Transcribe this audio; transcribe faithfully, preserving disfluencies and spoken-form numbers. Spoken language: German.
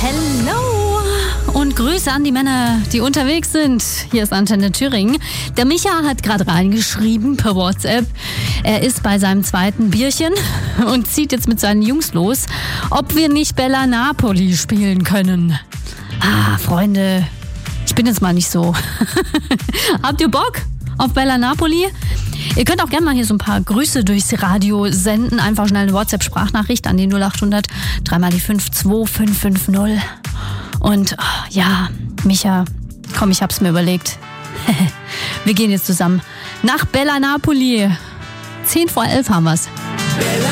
Hello und Grüße an die Männer, die unterwegs sind. Hier ist Antenne Thüringen. Der Micha hat gerade reingeschrieben per WhatsApp, er ist bei seinem zweiten Bierchen und zieht jetzt mit seinen Jungs los, ob wir nicht Bella Napoli spielen können. Ah, Freunde, ich bin jetzt mal nicht so. Habt ihr Bock auf Bella Napoli? Ihr könnt auch gerne mal hier so ein paar Grüße durchs Radio senden. Einfach schnell eine WhatsApp-Sprachnachricht an die null acht hundert dreimal die fünf zwei fünf fünf null. Und oh, ja, Micha, komm, ich hab's mir überlegt. Wir gehen jetzt zusammen nach Bella Napoli. Zehn vor elf haben wir's.